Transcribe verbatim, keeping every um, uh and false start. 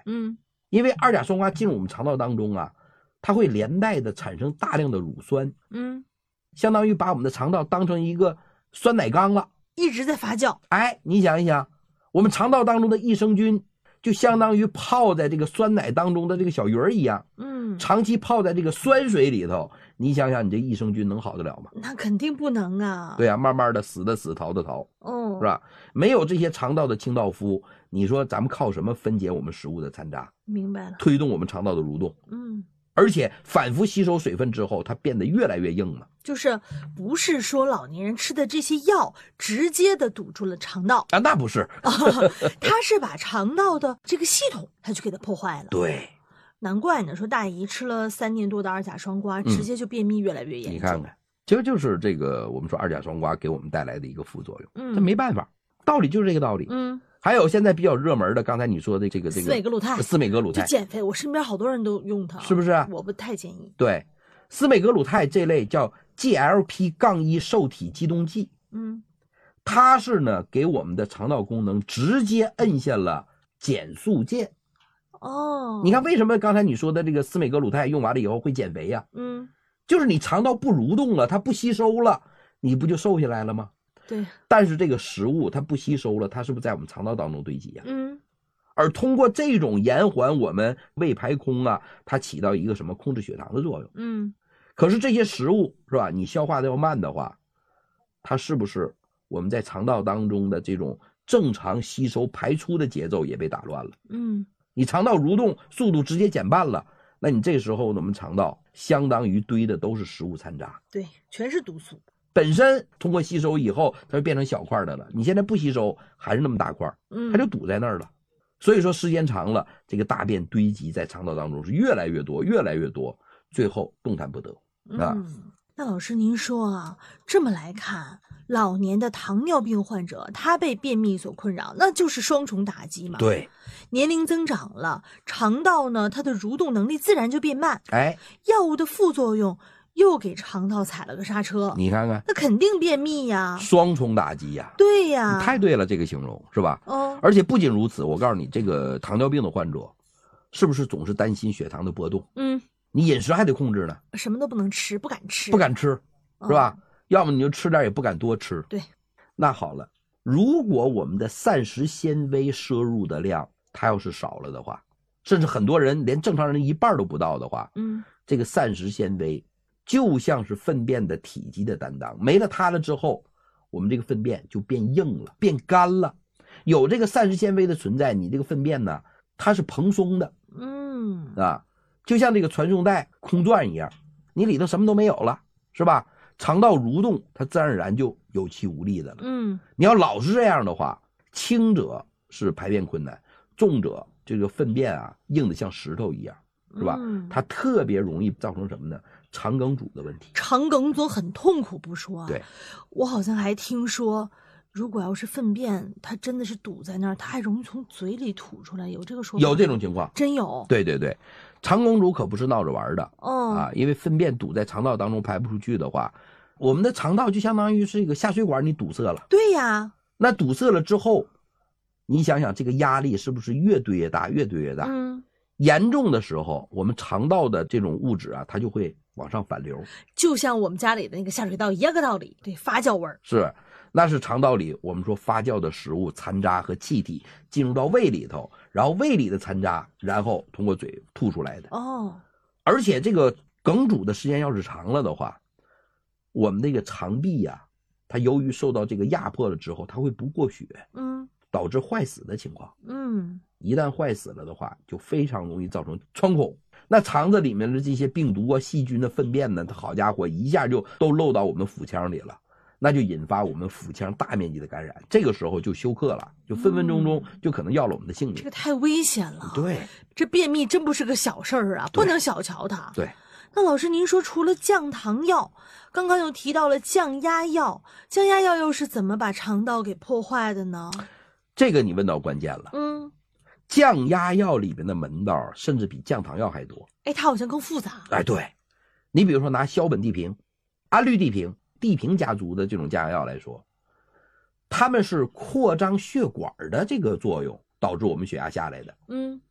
嗯， 因为二甲双胍进入我们肠道当中啊，它会连带的产生大量的乳酸， 嗯， 相当于把我们的肠道当成一个酸奶缸了， 一直在发酵。 哎，你想一想，我们肠道当中的益生菌就相当于泡在这个酸奶当中的这个小鱼儿一样， 嗯， 长期泡在这个酸水里头，你想想你这益生菌能好得了吗？ 那肯定不能啊。 对啊，慢慢的死的死，逃的逃， 哦， 是吧？没有这些肠道的清道夫，你说咱们靠什么分解我们食物的残渣， 明白了。 推动我们肠道的蠕动？ 嗯， 而且反复吸收水分之后，它变得越来越硬了。 就是不是说老年人吃的这些药直接的堵住了肠道啊？那不是， 它是把肠道的这个系统，它就给它破坏了。 对， 难怪呢，说大姨吃了三年多的二甲双胍，直接就便秘越来越严重。 你看看，其实就是这个我们说二甲双胍给我们带来的一个副作用。 嗯， 这没办法，道理就是这个道理。 嗯。 还有现在比较热门的，刚才你说的这个这个司美格鲁肽， 司美格鲁肽就减肥，我身边好多人都用它， 是不是？ 我不太建议。 对，司美格鲁肽这类叫 G L P 一 受体激动剂， 嗯， 它是呢给我们的肠道功能直接摁下了减速键。 哦， 你看为什么刚才你说的这个司美格鲁肽用完了以后会减肥呀？ 嗯， 就是你肠道不蠕动了，它不吸收了，你不就瘦下来了吗？ 对， 但是这个食物它不吸收了，它是不是在我们肠道当中堆积呀？ 嗯， 而通过这种延缓我们胃排空啊，它起到一个什么控制血糖的作用。 嗯， 可是这些食物是吧，你消化的要慢的话，它是不是我们在肠道当中的这种正常吸收排出的节奏也被打乱了？ 嗯， 你肠道蠕动速度直接减慢了，那你这时候我们肠道相当于堆的都是食物残渣， 对，全是毒素。 本身通过吸收以后，它就变成小块的了。你现在不吸收，还是那么大块， 嗯， 它就堵在那儿了。所以说时间长了，这个大便堆积在肠道当中是越来越多，越来越多，最后动弹不得啊。 嗯，那老师您说啊，这么来看，老年的糖尿病患者他被便秘所困扰，那就是双重打击嘛。 对， 年龄增长了，肠道呢它的蠕动能力自然就变慢。 哎， 药物的副作用又给肠道踩了个刹车， 你看看， 那肯定便秘呀， 双重打击呀。 对呀， 你太对了，这个形容是吧？ 哦， 而且不仅如此，我告诉你，这个糖尿病的患者是不是总是担心血糖的波动？ 嗯， 你饮食还得控制呢， 什么都不能吃，不敢吃， 不敢吃， 哦、 是吧？要么你就吃点，也不敢多吃。 对， 那好了，如果我们的膳食纤维摄入的量，它要是少了的话，甚至很多人连正常人一半都不到的话， 嗯， 这个膳食纤维就像是粪便的体积的担当，没了它了之后，我们这个粪便就变硬了，变干了。有这个膳食纤维的存在，你这个粪便呢，它是蓬松的， 嗯啊，就像这个传送带空转一样，你里头什么都没有了，是吧？肠道蠕动，它自然而然就有气无力的了。 嗯， 你要老是这样的话，轻者是排便困难，重者这个粪便啊硬的像石头一样，是吧？ 嗯、 它特别容易造成什么呢？肠梗阻的问题。 肠梗阻很痛苦不说啊， 对， 我好像还听说，如果要是粪便它真的是堵在那儿，它还容易从嘴里吐出来，有这个说法？ 有这种情况， 真有。 对对对，肠梗阻可不是闹着玩的、 哦、 啊，因为粪便堵在肠道当中排不出去的话，我们的肠道就相当于是一个下水管，你堵塞了。 对呀， 那堵塞了之后，你想想这个压力是不是越堆越大，越堆越大？ 嗯， 严重的时候，我们肠道的这种物质啊，它就会往上反流， 就像我们家里的那个下水道一样个道理。对，发酵味儿是，那是肠道里我们说发酵的食物残渣和气体进入到胃里头，然后胃里的残渣，然后通过嘴吐出来的。 哦， 而且这个梗阻的时间要是长了的话，我们那个肠壁呀、啊，它由于受到这个压迫了之后，它会不过血， 嗯， 导致坏死的情况。 嗯， 一旦坏死了的话，就非常容易造成穿孔。那肠子里面的这些病毒啊、细菌的粪便呢，它好家伙，一下就都漏到我们腹腔里了，那就引发我们腹腔大面积的感染。这个时候就休克了，就分分钟钟就可能要了我们的性命。 这个太危险了。 对， 这便秘真不是个小事儿啊，不能小瞧它。 对。 那老师，您说除了降糖药，刚刚又提到了降压药，降压药又是怎么把肠道给破坏的呢？ 这个你问到关键了。 嗯。 降压药里面的门道甚至比降糖药还多。 哎，它好像更复杂。 哎，对，你比如说拿硝苯地平、氨氯地平、地平家族的这种降压药来说，它们是扩张血管的这个作用导致我们血压下来的。 嗯，